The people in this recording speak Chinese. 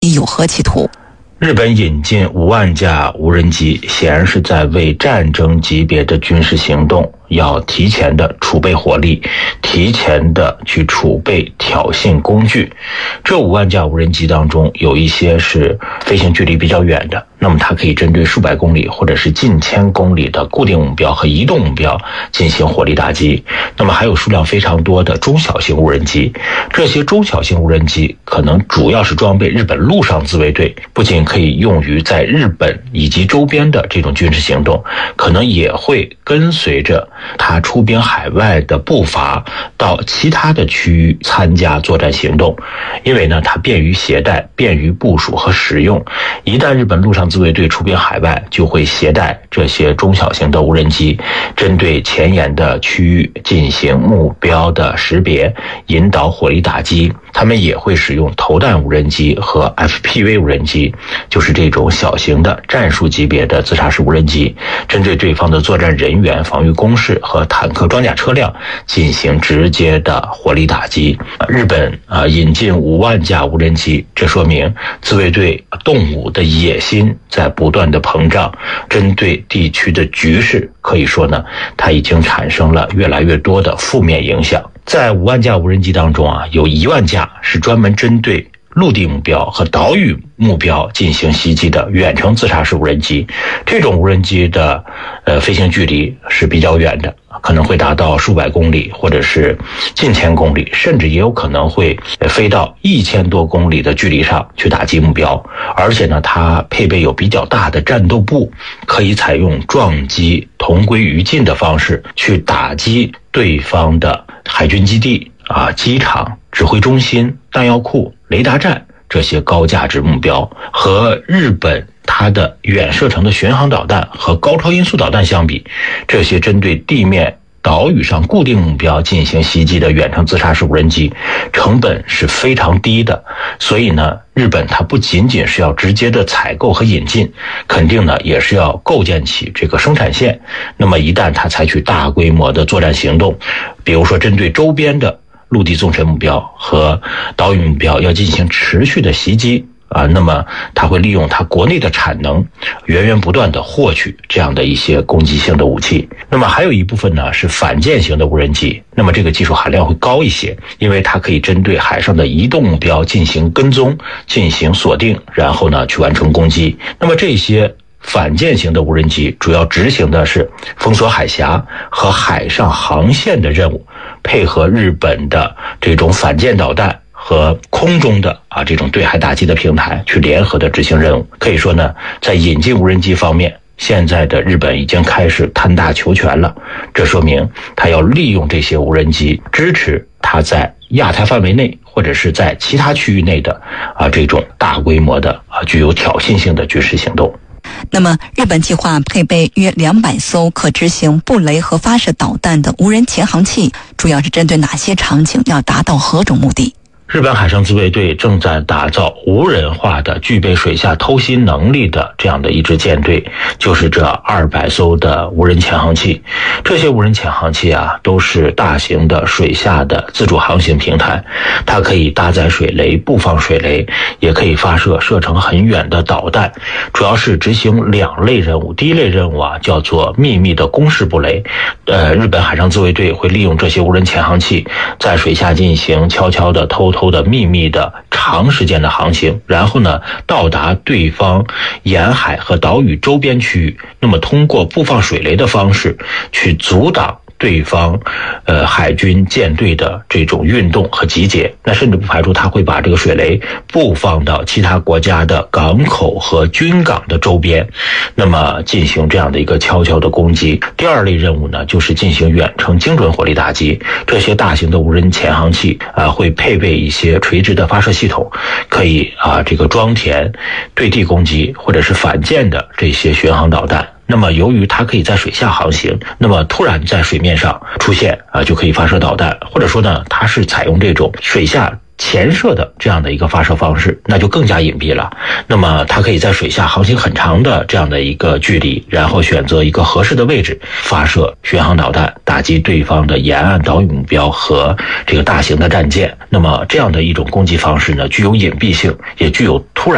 底有何企图？ 日本引进5万架无人机，显然是在为战争级别的军事行动要提前的储备火力，提前的去储备挑衅工具。这5万架无人机当中，有一些是飞行距离比较远的，那么它可以针对数百公里或者是近千公里的固定目标和移动目标进行火力打击。那么还有数量非常多的中小型无人机，这些中小型无人机可能主要是装备日本陆上自卫队，不仅可以用于在日本以及周边的这种军事行动，可能也会跟随着他出兵海外的步伐到其他的区域参加作战行动。因为呢，它便于携带，便于部署和使用。一旦日本陆上自卫队出兵海外，就会携带这些中小型的无人机，针对前沿的区域进行目标的识别，引导火力打击。他们也会使用投弹无人机和 FPV 无人机，就是这种小型的战术级别的自杀式无人机，针对对方的作战人员、防御工事和坦克装甲车辆进行直接的火力打击。日本引进5万架无人机，这说明自卫队动武的野心在不断的膨胀，针对地区的局势，可以说呢，它已经产生了越来越多的负面影响。在5万架无人机当中有1万架是专门针对陆地目标和岛屿目标进行袭击的远程自杀式无人机。这种无人机的飞行距离是比较远的，可能会达到数百公里或者是近千公里，甚至也有可能会飞到1000多公里的距离上去打击目标。而且呢，它配备有比较大的战斗部，可以采用撞击同归于尽的方式去打击对方的海军基地机场、指挥中心、弹药库、雷达站这些高价值目标。和日本它的远射程的巡航导弹和高超音速导弹相比，这些针对地面岛屿上固定目标进行袭击的远程自杀式无人机成本是非常低的。所以呢，日本它不仅仅是要直接的采购和引进，肯定呢也是要构建起这个生产线。那么一旦它采取大规模的作战行动，比如说针对周边的陆地纵深目标和岛屿目标要进行持续的袭击那么它会利用它国内的产能，源源不断的获取这样的一些攻击性的武器。那么还有一部分呢是反舰型的无人机，那么这个技术含量会高一些，因为它可以针对海上的移动目标进行跟踪、进行锁定，然后呢去完成攻击。那么这些反舰型的无人机主要执行的是封锁海峡和海上航线的任务，配合日本的这种反舰导弹和空中的这种对海打击的平台去联合的执行任务。可以说呢，在引进无人机方面，现在的日本已经开始贪大求全了。这说明它要利用这些无人机，支持它在亚太范围内或者是在其他区域内的这种大规模的具有挑衅性的军事行动。 那么日本计划配备约200艘可执行布雷和发射导弹的无人潜航器，主要是针对哪些场景，要达到何种目的？ 日本海上自卫队正在打造无人化的具备水下偷袭能力的这样的一支舰队，就是这200艘的无人潜航器。这些无人潜航器都是大型的水下的自主航行平台，它可以搭载水雷、布放水雷，也可以发射射程很远的导弹，主要是执行2类任务。第一类任务叫做秘密的攻势布雷。日本海上自卫队会利用这些无人潜航器在水下进行悄悄的、偷偷的、秘密的长时间的航行，然后呢到达对方沿海和岛屿周边区域，那么通过布放水雷的方式去阻挡对方海军舰队的这种运动和集结。那甚至不排除他会把这个水雷布放到其他国家的港口和军港的周边，那么进行这样的一个悄悄的攻击。第二类任务呢，就是进行远程精准火力打击。这些大型的无人潜航器会配备一些垂直的发射系统，可以这个装填对地攻击或者是反舰的这些巡航导弹。那么由于它可以在水下航行，那么突然在水面上出现就可以发射导弹，或者说呢它是采用这种水下潜射的这样的一个发射方式，那就更加隐蔽了。那么它可以在水下航行很长的这样的一个距离，然后选择一个合适的位置发射巡航导弹，打击对方的沿岸岛屿目标和这个大型的战舰。那么这样的一种攻击方式呢，具有隐蔽性，也具有突然